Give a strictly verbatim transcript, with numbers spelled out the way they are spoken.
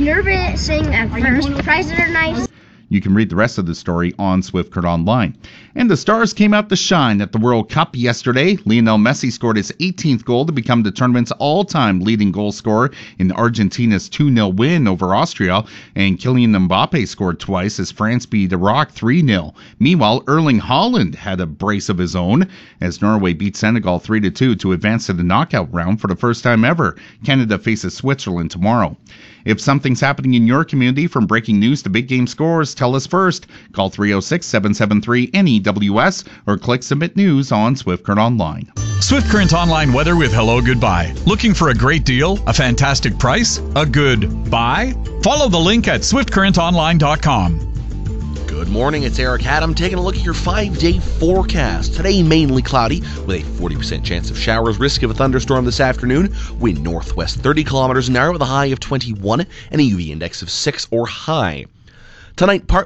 nervous-ing at first. Prizes are nice. You can read the rest of the story on Swift Current Online. And the Stars came out to shine at the World Cup yesterday. Lionel Messi scored his eighteenth goal to become the tournament's all-time leading goal scorer in Argentina's two nil win over Austria. And Kylian Mbappe scored twice as France beat Iraq three nil. Meanwhile, Erling Haaland had a brace of his own as Norway beat Senegal three to two to advance to the knockout round for the first time ever. Canada faces Switzerland tomorrow. If something's happening in your community, from breaking news to big game scores, tell us first. Call three oh six, seven seven three, N E W S or click Submit News on Swift Current Online. Swift Current Online weather with Hello Goodbye. Looking for a great deal, a fantastic price, a good buy? Follow the link at swift current online dot com. Good morning, it's Eric Adam taking a look at your five-day forecast. Today, mainly cloudy with a forty percent chance of showers, risk of a thunderstorm this afternoon. Wind northwest thirty kilometers an hour with a high of twenty-one and a U V index of six or high. Tonight, part